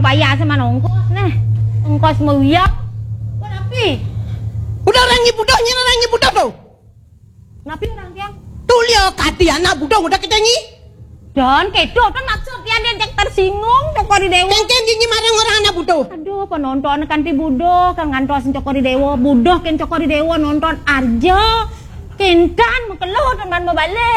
bayar sama ongkos nih. Ongkos muya. Kenapa? Udah orang ibu dah tuh. Kenapa orang yang? Tuh lihat kati anak budak udah ketengi. Dan kedo kan maksudnya dia tersinggung Cokori Dewo. Kengken jinyi marang orang anak budak. Aduh penonton kan ti budo kan ngantos Cokori Dewo budoh kan Cokori Dewo nonton arjo kentan mengeluh teman mau balik.